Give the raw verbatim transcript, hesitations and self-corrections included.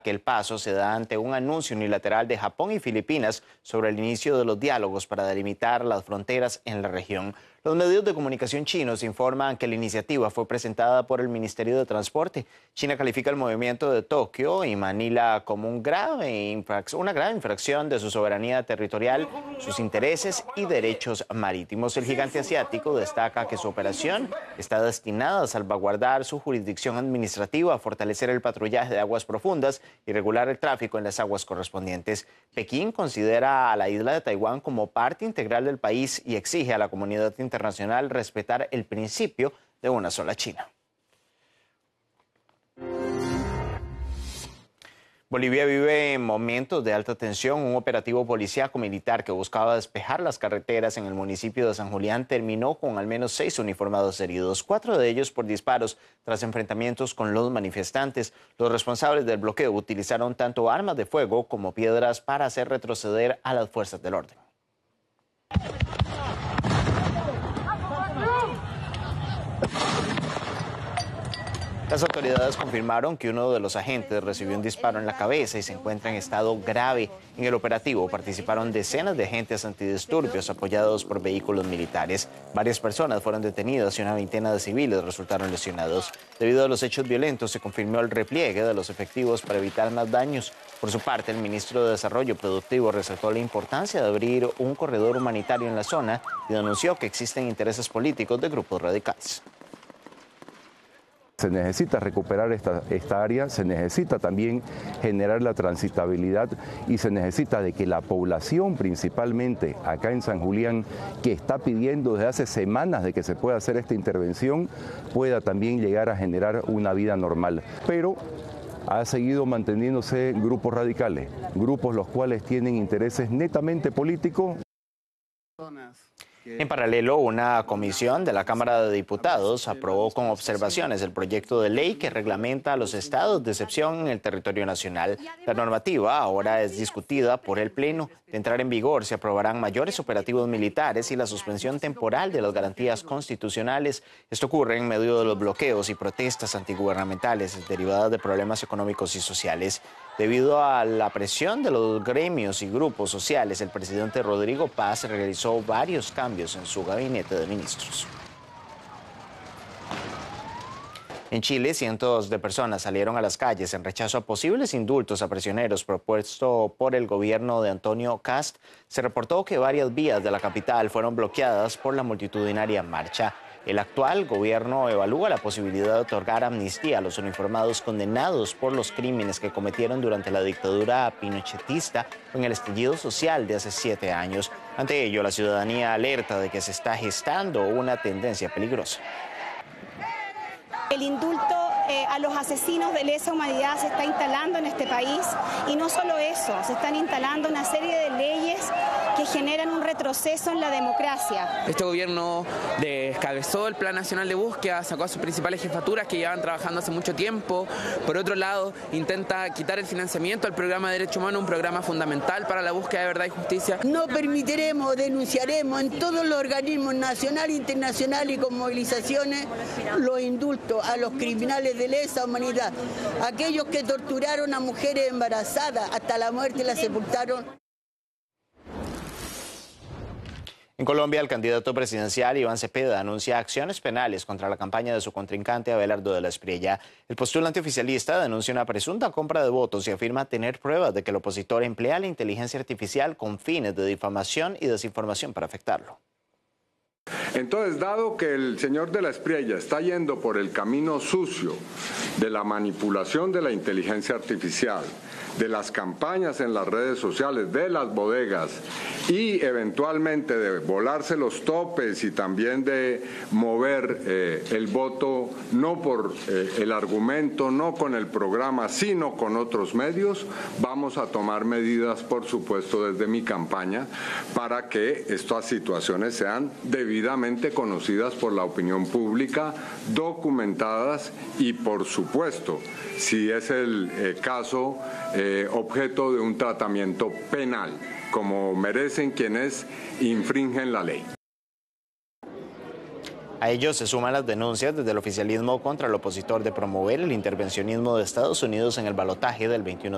que el paso se da ante un anuncio unilateral de Japón y Filipinas sobre el inicio de los diálogos para delimitar las fronteras en la región. Los medios de comunicación chinos informan que la iniciativa fue presentada por el Ministerio de Transporte. China califica el movimiento de Tokio y Manila como un grave una grave infracción de su soberanía territorial, sus intereses y derechos marítimos. El gigante asiático destaca que su operación está destinada a salvaguardar su jurisdicción administrativa, a fortalecer el patrullaje de aguas profundas y regular el tráfico en las aguas correspondientes. Pekín considera a la isla de Taiwán como parte integral del país y exige a la comunidad internacional internacional respetar el principio de una sola China. Bolivia vive en momentos de alta tensión. Un operativo policíaco militar que buscaba despejar las carreteras en el municipio de San Julián terminó con al menos seis uniformados heridos, cuatro de ellos por disparos tras enfrentamientos con los manifestantes. Los responsables del bloqueo utilizaron tanto armas de fuego como piedras para hacer retroceder a las fuerzas del orden. Las autoridades confirmaron que uno de los agentes recibió un disparo en la cabeza y se encuentra en estado grave. En el operativo participaron decenas de agentes antidisturbios apoyados por vehículos militares. Varias personas fueron detenidas y una veintena de civiles resultaron lesionados. Debido a los hechos violentos, se confirmó el repliegue de los efectivos para evitar más daños. Por su parte, el ministro de Desarrollo Productivo resaltó la importancia de abrir un corredor humanitario en la zona y denunció que existen intereses políticos de grupos radicales. Se necesita recuperar esta, esta área, se necesita también generar la transitabilidad y se necesita de que la población, principalmente acá en San Julián, que está pidiendo desde hace semanas de que se pueda hacer esta intervención, pueda también llegar a generar una vida normal. Pero ha seguido manteniéndose grupos radicales, grupos los cuales tienen intereses netamente políticos. En paralelo, una comisión de la Cámara de Diputados aprobó con observaciones el proyecto de ley que reglamenta los estados de excepción en el territorio nacional. La normativa ahora es discutida por el Pleno. De entrar en vigor, se aprobarán mayores operativos militares y la suspensión temporal de las garantías constitucionales. Esto ocurre en medio de los bloqueos y protestas antigubernamentales derivadas de problemas económicos y sociales. Debido a la presión de los gremios y grupos sociales, el presidente Rodrigo Paz realizó varios cambios en su gabinete de ministros. En Chile, cientos de personas salieron a las calles en rechazo a posibles indultos a prisioneros propuesto por el gobierno de Antonio Kast. Se reportó que varias vías de la capital fueron bloqueadas por la multitudinaria marcha. El actual gobierno evalúa la posibilidad de otorgar amnistía a los uniformados condenados por los crímenes que cometieron durante la dictadura pinochetista o en el estallido social de hace siete años. Ante ello, la ciudadanía alerta de que se está gestando una tendencia peligrosa. El indulto eh, a los asesinos de lesa humanidad se está instalando en este país y no solo eso, se están instalando una serie de leyes que generan un retroceso en la democracia. Este gobierno descabezó el Plan Nacional de Búsqueda, sacó a sus principales jefaturas que llevan trabajando hace mucho tiempo. Por otro lado, intenta quitar el financiamiento al programa de Derechos Humanos, un programa fundamental para la búsqueda de verdad y justicia. No permitiremos, denunciaremos en todos los organismos nacionales, internacionales y con movilizaciones los indultos a los criminales de lesa humanidad, aquellos que torturaron a mujeres embarazadas hasta la muerte y las sepultaron. En Colombia, el candidato presidencial Iván Cepeda anuncia acciones penales contra la campaña de su contrincante Abelardo de la Espriella. El postulante oficialista denuncia una presunta compra de votos y afirma tener pruebas de que el opositor emplea la inteligencia artificial con fines de difamación y desinformación para afectarlo. Entonces, dado que el señor de la Espriella está yendo por el camino sucio de la manipulación de la inteligencia artificial, de las campañas en las redes sociales, de las bodegas y eventualmente de volarse los topes y también de mover eh, el voto no por eh, el argumento, no con el programa, sino con otros medios, vamos a tomar medidas, por supuesto, desde mi campaña para que estas situaciones sean debidamente conocidas por la opinión pública, documentadas y, por supuesto, si es el eh, caso, eh, objeto de un tratamiento penal, como merecen quienes infringen la ley. A ellos se suman las denuncias desde el oficialismo contra el opositor de promover el intervencionismo de Estados Unidos en el balotaje del veintiuno